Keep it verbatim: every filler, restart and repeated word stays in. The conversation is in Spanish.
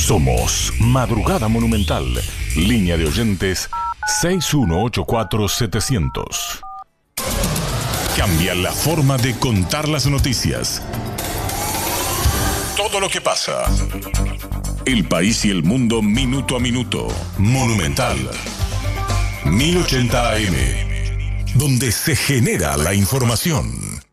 Somos Madrugada Monumental. Línea de oyentes seis uno ocho cuatro setecientos. Cambia la forma de contar las noticias. Todo lo que pasa. El país y el mundo minuto a minuto. Monumental. mil ochenta A M. Donde se genera la información.